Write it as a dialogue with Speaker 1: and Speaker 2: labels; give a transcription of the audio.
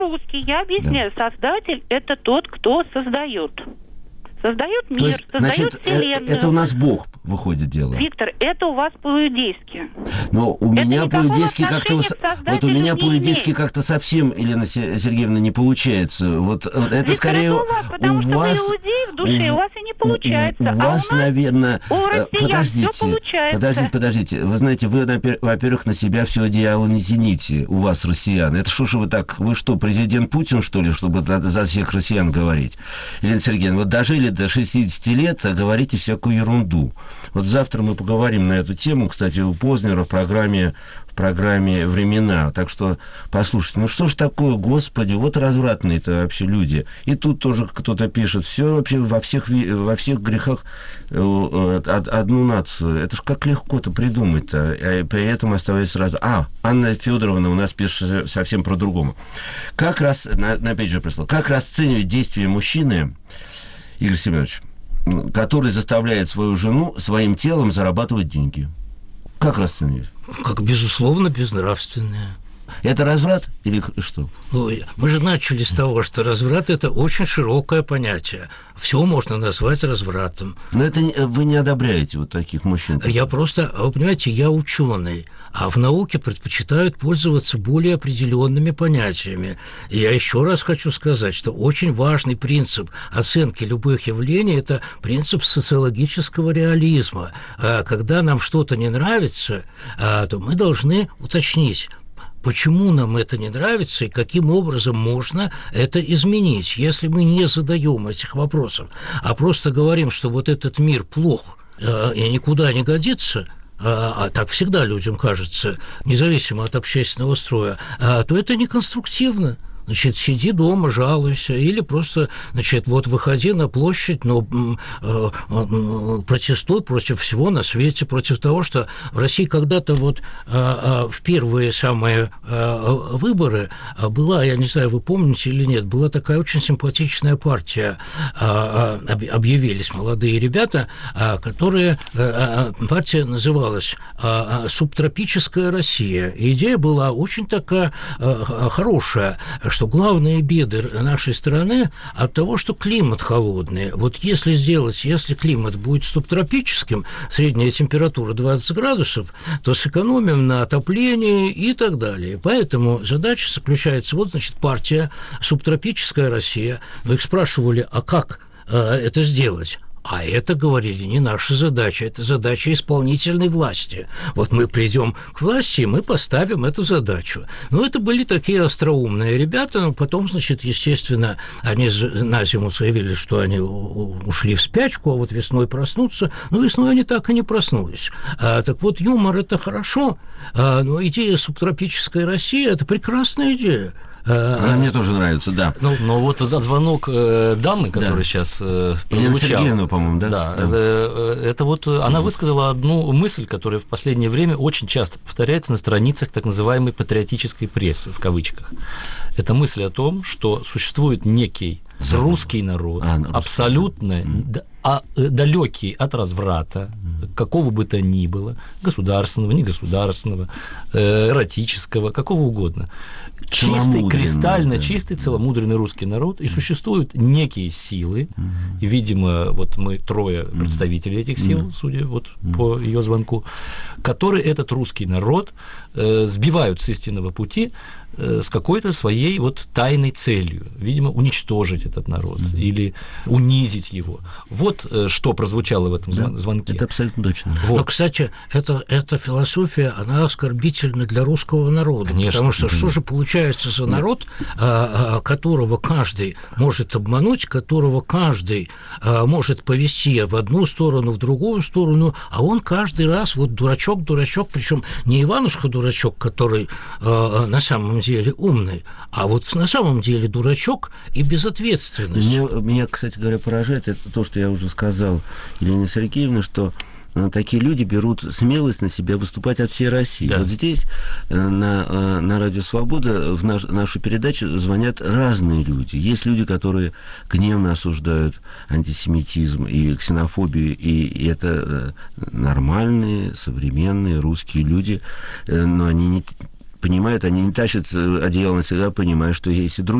Speaker 1: Русский, я объясняю. Да. Создатель – это тот, кто создает. Создает мир,
Speaker 2: есть,
Speaker 1: создает вселенную.
Speaker 2: Это у нас Бог выходит дело.
Speaker 1: Виктор, это у вас по-иудейски.
Speaker 2: Но у меня по-иудейски как-то... Вот у меня по-иудейски как-то совсем, Елена Сергеевна, не получается. Вот это
Speaker 1: Виктор,
Speaker 2: скорее
Speaker 1: это у вас, потому что вы иудей в душе, у вас и не получается.
Speaker 2: У вас, наверное...
Speaker 1: У россиян все получается.
Speaker 2: Подождите. Вы знаете, вы, во-первых, на себя все одеяло не тяните, у вас, россиян. Это что же вы так... Вы что, президент Путин, что ли, чтобы за всех россиян говорить? Елена Сергеевна, вот дожили до 60 лет, а говорите всякую ерунду. Вот завтра мы поговорим на эту тему, кстати, у Познера в программе «Времена». Так что послушайте, ну что ж такое, господи, вот развратные-то вообще люди. И тут тоже кто-то пишет, все вообще во всех грехах одну нацию. Это ж как легко-то придумать-то, а при этом оставаясь сразу... Анна Федоровна у нас пишет совсем про другому. Как расценивать действия мужчины, Игорь Семенович, который заставляет свою жену своим телом зарабатывать деньги? Как расценивать?
Speaker 3: Как, безусловно, безнравственное.
Speaker 2: Это разврат или что?
Speaker 3: Ой, мы же начали с того, что разврат – это очень широкое понятие. Все можно назвать развратом.
Speaker 2: Но это вы не одобряете вот таких мужчин?
Speaker 3: Я просто, вы понимаете, я ученый, а в науке предпочитают пользоваться более определенными понятиями. И я еще раз хочу сказать, что очень важный принцип оценки любых явлений – это принцип социологического реализма. Когда нам что-то не нравится, то мы должны уточнить, почему нам это не нравится и каким образом можно это изменить. Если мы не задаем этих вопросов, а просто говорим, что вот этот мир плох и никуда не годится, а так всегда людям кажется, независимо от общественного строя, то это неконструктивно. Значит, сиди дома, жалуйся, или просто, значит, вот выходи на площадь, но протестуй против всего на свете, против того, что в России когда-то вот в первые самые выборы была, я не знаю, вы помните или нет, была такая очень симпатичная партия, объявились молодые ребята, которые, партия называлась «Субтропическая Россия». И идея была очень такая хорошая, что главные беды нашей страны от того, что климат холодный. Вот если климат будет субтропическим, средняя температура 20 градусов, то сэкономим на отоплении и так далее. Поэтому задача заключается, вот, значит, партия «Субтропическая Россия». Но их спрашивали, а как это сделать? А это, говорили, не наша задача, это задача исполнительной власти. Вот мы придем к власти, и мы поставим эту задачу. Но это были такие остроумные ребята, но потом, значит, естественно, они на зиму заявили, что они ушли в спячку, а вот весной проснутся. Но весной они так и не проснулись. Так вот, юмор – это хорошо, но идея субтропической России – это прекрасная идея.
Speaker 2: Она мне тоже нравится, да.
Speaker 4: Но вот за звонок дамы, которая сейчас прозвучала...
Speaker 2: Елена Сергеевна, по-моему, да?
Speaker 4: Да. Это вот она высказала одну мысль, которая в последнее время очень часто повторяется на страницах так называемой патриотической прессы, в кавычках. Это мысль о том, что существует некий русский народ, абсолютно далекий от разврата, какого бы то ни было, государственного, негосударственного, эротического, какого угодно. Чистый, кристально чистый, целомудренный русский народ, и существуют некие силы, и, видимо, вот мы трое представителей этих сил, судя вот по ее звонку, которые этот русский народ сбивают с истинного пути с какой-то своей вот тайной целью, видимо, уничтожить этот народ или унизить его. Вот что прозвучало в этом звонке.
Speaker 2: Это абсолютно точно.
Speaker 3: Вот. Но, кстати, эта философия, она оскорбительна для русского народа. Конечно. Потому что же получается за народ, которого каждый может обмануть, которого каждый может повести в одну сторону, в другую сторону, а он каждый раз вот дурачок, причем не Иванушка-дурачок, который на самом деле умный, а вот на самом деле дурачок и безответственность.
Speaker 2: Меня, кстати говоря, поражает это то, что я уже сказал Елене Сергеевне, что такие люди берут смелость на себя выступать от всей России. Да. Вот здесь, на Радио Свобода, в нашу передачу звонят разные люди. Есть люди, которые гневно осуждают антисемитизм и ксенофобию, и это нормальные, современные русские люди, но они не понимают, они не тащат одеяло на себя, понимая, что есть и другие